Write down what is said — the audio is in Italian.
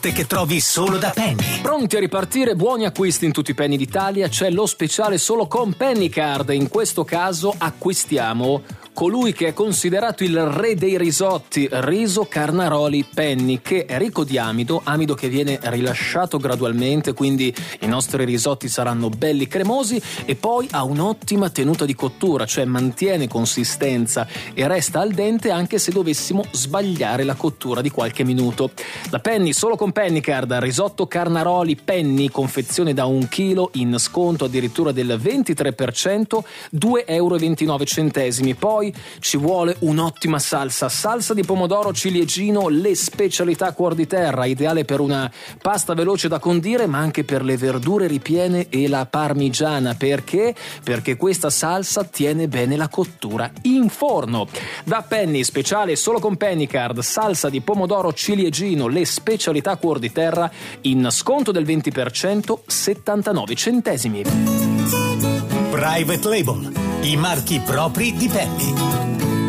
che trovi solo da Penny. Pronti a ripartire? Buoni acquisti in tutti i Penny d'Italia. C'è lo speciale solo con Penny Card. In questo caso acquistiamo colui che è considerato il re dei risotti, Riso Carnaroli Penny, che è ricco di amido che viene rilasciato gradualmente, quindi i nostri risotti saranno belli cremosi, e poi ha un'ottima tenuta di cottura, cioè mantiene consistenza e resta al dente anche se dovessimo sbagliare la cottura di qualche minuto. Da Penny, solo con Penny Card, risotto Carnaroli Penny, confezione da 1 chilo, in sconto addirittura del 23%, €2,29. Poi ci vuole un'ottima salsa di pomodoro ciliegino, le specialità Cuor di Terra, ideale per una pasta veloce da condire ma anche per le verdure ripiene e la parmigiana. Perché? Perché questa salsa tiene bene la cottura in forno. Da Penny, speciale solo con Penny Card, salsa di pomodoro ciliegino, le specialità Cuor di Terra, in sconto del 20%, 79 centesimi. Private Label, i marchi propri di Penny.